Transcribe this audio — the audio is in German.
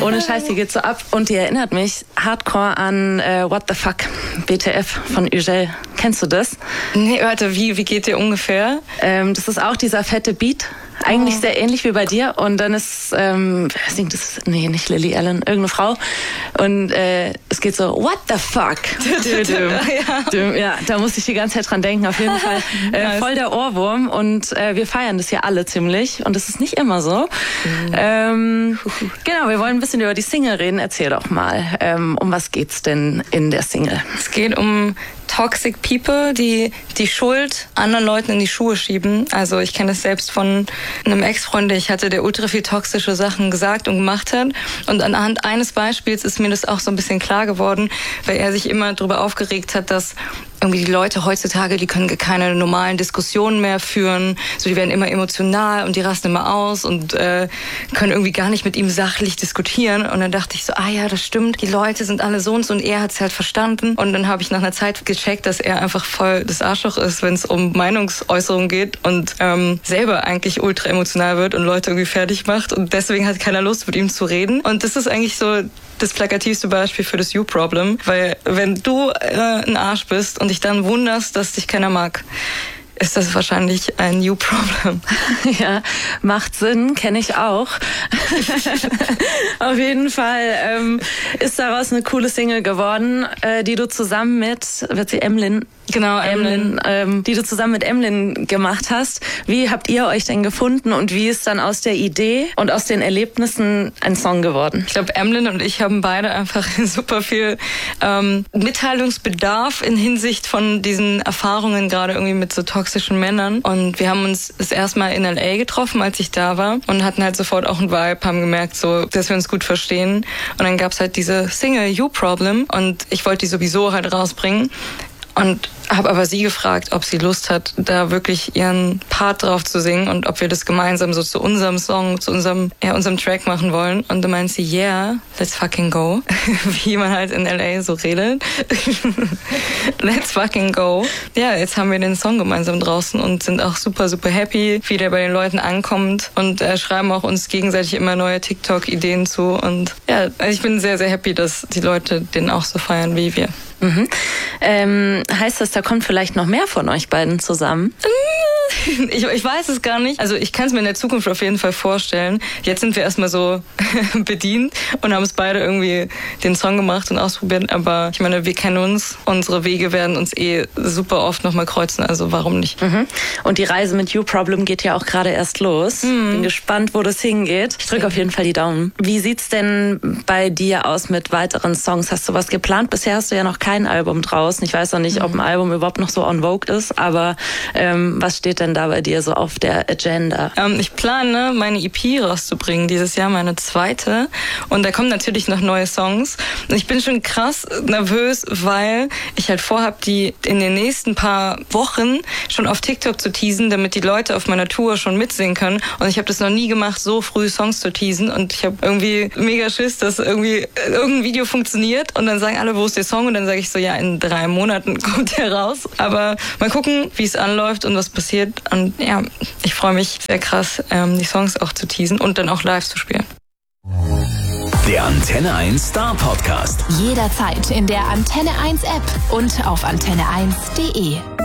Ohne Scheiß, die geht so ab. Und die erinnert mich hardcore an What the Fuck, BTF von Ugel. Kennst du das? Nee, warte, wie geht dir ungefähr? Das ist auch dieser fette Beat. Eigentlich sehr ähnlich wie bei dir. Und dann ist, wer singt das? Nee, nicht Lily Allen, irgendeine Frau. Und es geht so, what the fuck? Ja, da musste ich die ganze Zeit dran denken, auf jeden Fall. Voll der Ohrwurm. Und wir feiern das hier alle ziemlich. Und das ist nicht immer so. Genau, wir wollen ein bisschen über die Single reden. Erzähl doch mal, um was geht's denn in der Single? Es geht um Toxic People, die Schuld anderen Leuten in die Schuhe schieben. Also ich kenne das selbst von einem Ex-Freund, den ich hatte, der ultra viel toxische Sachen gesagt und gemacht hat. Und anhand eines Beispiels ist mir das auch so ein bisschen klar geworden, weil er sich immer darüber aufgeregt hat, dass irgendwie die Leute heutzutage, die können keine normalen Diskussionen mehr führen. So, die werden immer emotional und die rasten immer aus und können irgendwie gar nicht mit ihm sachlich diskutieren. Und dann dachte ich so, ja, das stimmt, die Leute sind alle so und er hat es halt verstanden. Und dann habe ich nach einer Zeit gecheckt, dass er einfach voll das Arschloch ist, wenn es um Meinungsäußerung geht und selber eigentlich ultra emotional wird und Leute irgendwie fertig macht. Und deswegen hat keiner Lust, mit ihm zu reden. Und das ist eigentlich so das plakativste Beispiel für das You-Problem. Weil wenn du ein Arsch bist und dich dann wunderst, dass dich keiner mag, ist das wahrscheinlich ein You-Problem. Ja, macht Sinn, kenne ich auch. Auf jeden Fall ist daraus eine coole Single geworden, die du zusammen mit, wird sie Emlyn? Genau, Emlyn. Die du zusammen mit Emlyn gemacht hast. Wie habt ihr euch denn gefunden und wie ist dann aus der Idee und aus den Erlebnissen ein Song geworden? Ich glaube, Emlyn und ich haben beide einfach super viel Mitteilungsbedarf in Hinsicht von diesen Erfahrungen, gerade irgendwie mit so toxischen Männern. Und wir haben uns das erste Mal in L.A. getroffen, als ich da war und hatten halt sofort auch einen Vibe, haben gemerkt, so, dass wir uns gut verstehen. Und dann gab's halt diese Single You Problem und ich wollte die sowieso halt rausbringen. Und habe aber sie gefragt, ob sie Lust hat, da wirklich ihren Part drauf zu singen und ob wir das gemeinsam so zu unserem Song, zu unserem Track machen wollen. Und da meint sie, yeah, let's fucking go. Wie man halt in L.A. so redet. Let's fucking go. Ja, jetzt haben wir den Song gemeinsam draußen und sind auch super, super happy, wie der bei den Leuten ankommt und schreiben auch uns gegenseitig immer neue TikTok-Ideen zu. Und ja, also ich bin sehr, sehr happy, dass die Leute den auch so feiern wie wir. Mhm. Heißt das, da kommt vielleicht noch mehr von euch beiden zusammen? Ich weiß es gar nicht. Also ich kann es mir in der Zukunft auf jeden Fall vorstellen. Jetzt sind wir erstmal so bedient und haben es beide irgendwie den Song gemacht und ausprobiert. Aber ich meine, wir kennen uns. Unsere Wege werden uns super oft nochmal kreuzen. Also warum nicht? Mhm. Und die Reise mit You Problem geht ja auch gerade erst los. Bin gespannt, wo das hingeht. Ich drücke auf jeden Fall die Daumen. Wie sieht's denn bei dir aus mit weiteren Songs? Hast du was geplant? Bisher hast du ja noch kein Album draußen. Ich weiß noch nicht, ob ein Album überhaupt noch so on vogue ist. Aber was steht denn da bei dir so auf der Agenda? Ich plane, meine EP rauszubringen dieses Jahr, meine zweite. Und da kommen natürlich noch neue Songs. Und ich bin schon krass nervös, weil ich halt vorhab, die in den nächsten paar Wochen schon auf TikTok zu teasen, damit die Leute auf meiner Tour schon mitsingen können. Und ich habe das noch nie gemacht, so früh Songs zu teasen. Und ich habe irgendwie mega Schiss, dass irgendwie irgendein Video funktioniert. Und dann sagen alle, wo ist der Song? Und dann sage ich so, ja, in 3 Monaten kommt der raus. Aber mal gucken, wie es anläuft und was passiert. Und ja, ich freue mich sehr krass, die Songs auch zu teasen und dann auch live zu spielen. Der Antenne 1 Star Podcast. Jederzeit in der Antenne 1 App und auf antenne1.de.